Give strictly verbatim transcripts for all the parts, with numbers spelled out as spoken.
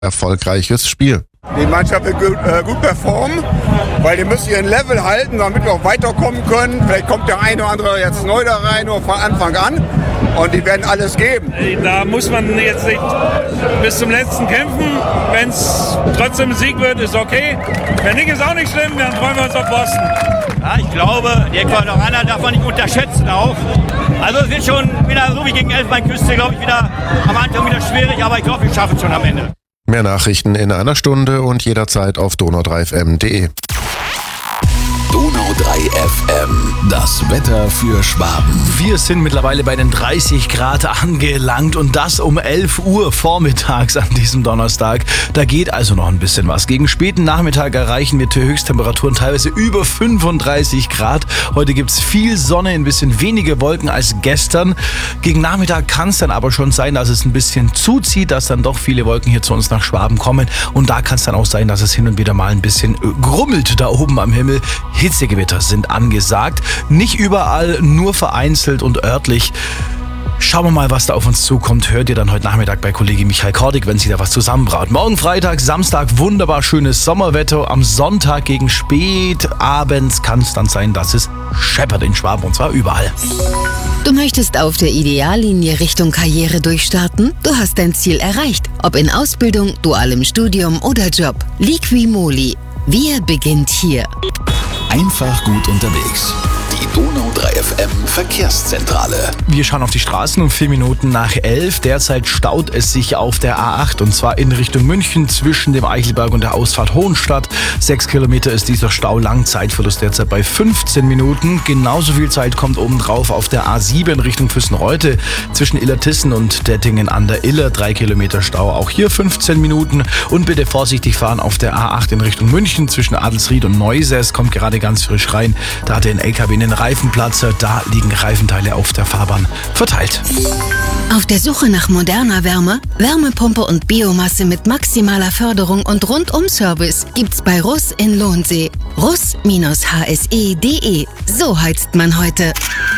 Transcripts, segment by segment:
erfolgreiches Spiel. Die Mannschaft wird gut, äh, gut performen, weil die müssen ihren Level halten, damit wir auch weiterkommen können. Vielleicht kommt der eine oder andere jetzt neu da rein oder von Anfang an. Und die werden alles geben. Da muss man jetzt nicht bis zum letzten kämpfen. Wenn es trotzdem ein Sieg wird, ist okay. Wenn nicht, ist auch nicht schlimm, dann freuen wir uns auf Boston. Ja, ich glaube, die Ecuadorianer darf man nicht unterschätzen auch. Also es wird schon wieder so wie gegen Elfenbeinküste, glaube ich, wieder am Anfang wieder schwierig, aber ich glaube, wir schaffen es schon am Ende. Mehr Nachrichten in einer Stunde und jederzeit auf donau drei f m punkt de. Donau drei F M, das Wetter für Schwaben. Wir sind mittlerweile bei den dreißig Grad angelangt und das um elf Uhr vormittags an diesem Donnerstag. Da geht also noch ein bisschen was. Gegen späten Nachmittag erreichen wir Höchsttemperaturen teilweise über fünfunddreißig Grad. Heute gibt's viel Sonne, ein bisschen weniger Wolken als gestern. Gegen Nachmittag kann es dann aber schon sein, dass es ein bisschen zuzieht, dass dann doch viele Wolken hier zu uns nach Schwaben kommen. Und da kann es dann auch sein, dass es hin und wieder mal ein bisschen grummelt da oben am Himmel. Hitzegewitter sind angesagt. Nicht überall, nur vereinzelt und örtlich. Schauen wir mal, was da auf uns zukommt. Hört ihr dann heute Nachmittag bei Kollege Michael Kordig, wenn sie da was zusammenbraut. Morgen Freitag, Samstag wunderbar schönes Sommerwetter. Am Sonntag gegen spät abends kann es dann sein, dass es scheppert in Schwaben und zwar überall. Du möchtest auf der Ideallinie Richtung Karriere durchstarten? Du hast dein Ziel erreicht. Ob in Ausbildung, dualem Studium oder Job. Liqui-Moly. Wir beginnt hier. Einfach gut unterwegs. Die Donau drei F M Verkehrszentrale. Wir schauen auf die Straßen um vier Minuten nach elf. Derzeit staut es sich auf der A acht und zwar in Richtung München zwischen dem Eichelberg und der Ausfahrt Hohenstadt. Sechs Kilometer ist dieser Stau lang. Zeitverlust derzeit bei fünfzehn Minuten. Genauso viel Zeit kommt obendrauf auf der A sieben Richtung Füssenreute zwischen Illertissen und Dettingen an der Iller. Drei Kilometer Stau, auch hier fünfzehn Minuten. Und bitte vorsichtig fahren auf der A acht in Richtung München zwischen Adelsried und Neusäß. Kommt gerade ganz frisch rein. Da hat der L K W einen Reifenplatzer, da liegen Reifenteile auf der Fahrbahn verteilt. Auf der Suche nach moderner Wärme, Wärmepumpe und Biomasse mit maximaler Förderung und Rundum-Service gibt's bei Russ in Lohnsee. russ H S E punkt de. So heizt man heute.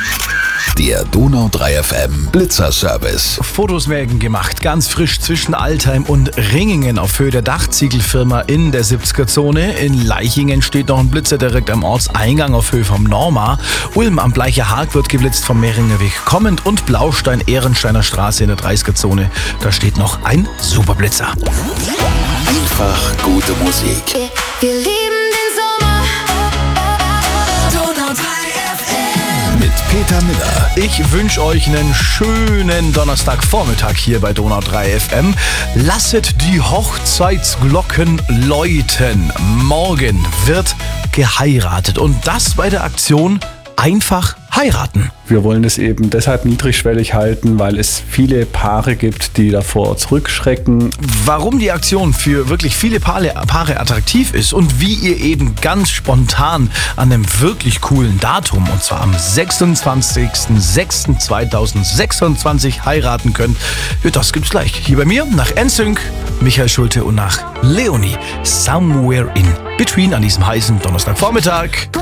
Der Donau drei F M Blitzerservice. Fotos werden gemacht, ganz frisch zwischen Altheim und Ringingen auf Höhe der Dachziegelfirma in der siebziger Zone. In Leichingen steht noch ein Blitzer direkt am Ortseingang auf Höhe vom Norma. Ulm am Bleicher Haag wird geblitzt vom Mehringer Weg kommend und Blaustein Ehrensteiner Straße in der dreißiger Zone. Da steht noch ein Superblitzer. Einfach gute Musik. Wir lieben den Sommer. Donau drei F M. Mit Peter Miller. Ich wünsche euch einen schönen Donnerstagvormittag hier bei Donau drei F M. Lasset die Hochzeitsglocken läuten. Morgen wird geheiratet und das bei der Aktion Einfach heiraten. Wir wollen es eben deshalb niedrigschwellig halten, weil es viele Paare gibt, die davor zurückschrecken. Warum die Aktion für wirklich viele Paare, Paare attraktiv ist und wie ihr eben ganz spontan an einem wirklich coolen Datum, und zwar am sechsundzwanzigsten sechsten zweitausendsechsundzwanzig heiraten könnt, ja, das gibt's gleich. Hier bei mir nach N Sync, Michael Schulte und nach Leonie. Somewhere in Between an diesem heißen Donnerstagvormittag.